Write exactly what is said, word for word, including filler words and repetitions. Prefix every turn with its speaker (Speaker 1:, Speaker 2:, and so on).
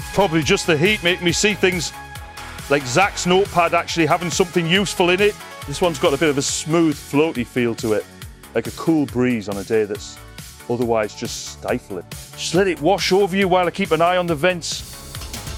Speaker 1: Probably just the heat making me see things like Zach's notepad actually having something useful in it. This one's got a bit of a smooth, floaty feel to it, like a cool breeze on a day that's otherwise just stifling. Just let it wash over you while I keep an eye on the vents.